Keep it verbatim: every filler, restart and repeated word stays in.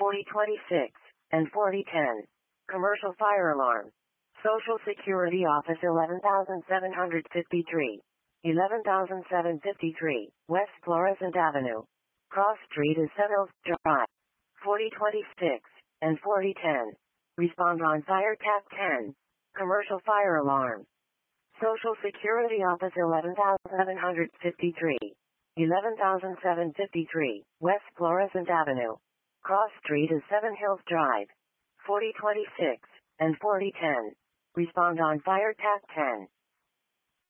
forty twenty-six, and forty ten. Commercial fire alarm. Social Security Office eleven thousand seven hundred fifty-three. eleven thousand seven hundred fifty-three, West Florissant Avenue. Cross Street is Seven Hills Drive. forty twenty-six, and forty ten. Respond on fire tap ten. Commercial fire alarm. Social Security Office eleven thousand seven hundred fifty-three. eleven thousand seven hundred fifty-three, West Florissant Avenue. Cross Street is Seven Hills Drive. forty twenty-six, and forty ten. Respond on fire tap ten.